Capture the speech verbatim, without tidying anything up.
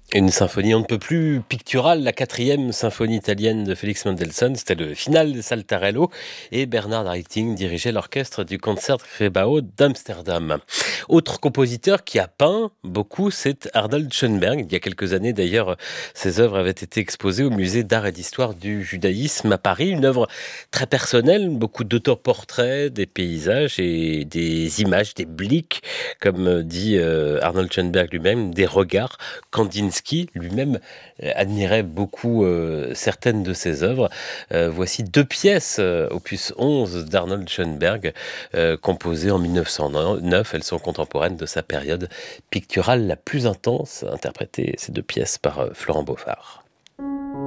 Une symphonie on ne peut plus picturale, la quatrième symphonie italienne de Félix Mendelssohn, c'était le final de Saltarello et Bernard Haitink dirigeait l'orchestre du Concertgebouw d'Amsterdam. Autre compositeur qui a peint beaucoup, c'est Arnold Schoenberg. Il y a quelques années d'ailleurs, ses œuvres avaient été exposées au musée d'art et d'histoire du judaïsme à Paris. Une œuvre très personnelle, beaucoup d'autoportraits, des paysages et des images, des blics, comme dit euh, Arnold Schoenberg lui-même, des regards. Kandinsky lui-même euh, admirait beaucoup euh, certaines de ses œuvres. Euh, voici deux pièces, euh, opus onze d'Arnold Schoenberg, euh, composées en mille neuf cent neuf. Elles sont contemporaines de sa période picturale la plus intense, interprétées ces deux pièces par euh, Florent Beaufard.